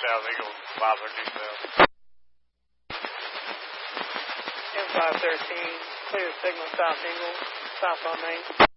South Eagle, 500 South. M513, clear signal South Eagle, south on Main.